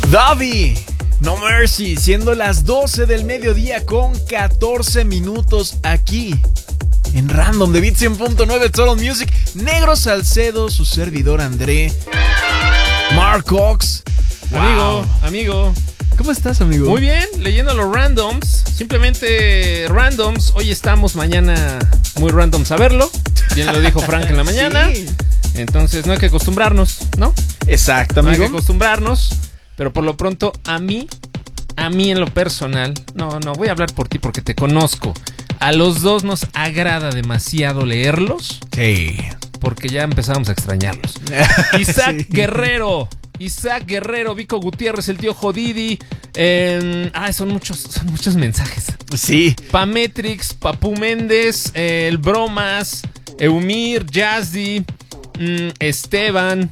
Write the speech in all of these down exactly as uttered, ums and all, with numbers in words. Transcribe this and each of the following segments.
Davi, No Mercy, siendo las doce del mediodía con catorce minutos aquí en Random de Beat cien punto nueve Total Music. Negro Salcedo, su servidor André, Mark Cox. Wow. Amigo, amigo. ¿Cómo estás, amigo? Muy bien, leyendo los randoms. Simplemente randoms. Hoy estamos, mañana muy randoms a verlo. Bien lo dijo Frank en la mañana. Sí. Entonces no hay que acostumbrarnos, ¿no? Exacto, amigo. No hay que acostumbrarnos. Pero por lo pronto, a mí, a mí en lo personal, no, no, voy a hablar por ti porque te conozco. A los dos nos agrada demasiado leerlos. Sí. Porque ya empezamos a extrañarlos. Isaac sí. Guerrero. Isaac Guerrero, Vico Gutiérrez, el tío Jodidi. Eh, ah, son muchos, son muchos mensajes. Sí. Pametrix, Papu Méndez, eh, el Bromas, Eumir, Yazdi, mmm, Esteban.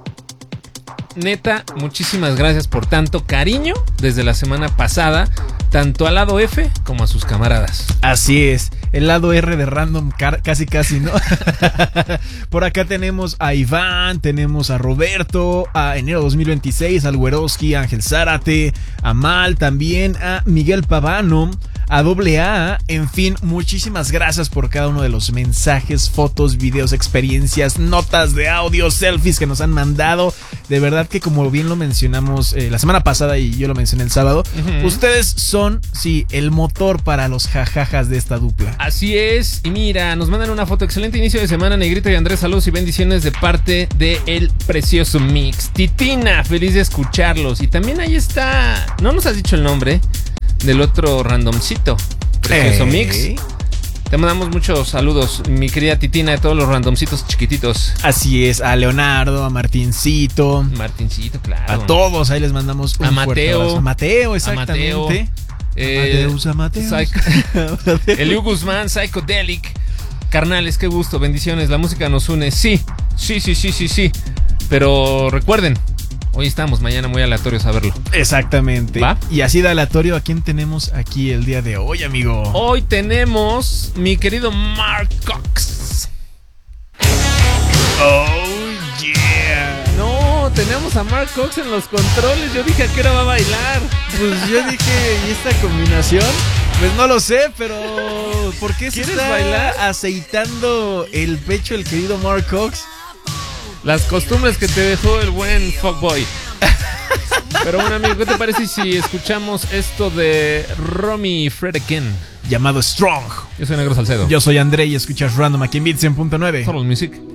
Neta, muchísimas gracias por tanto cariño desde la semana pasada, tanto al lado F como a sus camaradas. Así es, el lado R de Random casi casi, ¿no? Por acá tenemos a Iván, tenemos a Roberto, a enero dos mil veintiséis, al Güeroski, a Ángel Zárate, a Mal, también a Miguel Pavano, a doble A, en fin, muchísimas gracias por cada uno de los mensajes, fotos, videos, experiencias, notas de audio, selfies que nos han mandado. De verdad que, como bien lo mencionamos eh, la semana pasada y yo lo mencioné el sábado, uh-huh. Ustedes son, sí, el motor para los jajajas de esta dupla. Así es, y mira, nos mandan una foto. Excelente inicio de semana, Negrito y Andrés, saludos y bendiciones de parte de el precioso Mix. Titina, feliz de escucharlos. Y también ahí está, no nos has dicho el nombre del otro randomcito, precioso hey. Mix. Te mandamos muchos saludos, mi querida Titina, de todos los randomcitos chiquititos. Así es, a Leonardo, a Martincito. Martincito, claro. A todos, ahí les mandamos un a Mateo. A Mateo, exactamente. A Mateo. Eh, Amadeus, Amadeus. Psych- Eliu Guzmán, Psychedelic. Carnales, qué gusto, bendiciones, la música nos une. Sí, sí, sí, sí, sí, sí. Pero recuerden, hoy estamos, mañana muy aleatorio saberlo. Exactamente. ¿Va? Y así de aleatorio, ¿a quién tenemos aquí el día de hoy, amigo? Hoy tenemos mi querido Mark Cox. Oh, yeah. No, tenemos a Mark Cox en los controles. Yo dije, ¿a qué hora va a bailar? Pues yo dije, ¿y esta combinación? Pues no lo sé, pero ¿por qué se ¿Quieres está bailar? aceitando el pecho el querido Mark Cox? Las costumbres que te dejó el buen fuckboy. Pero bueno, amigo, ¿qué te parece si escuchamos esto de Romy Fredkin? Llamado Strong. Yo soy Negro Salcedo. Yo soy André y escuchas Random aquí en Beat cien punto nueve. Total Music.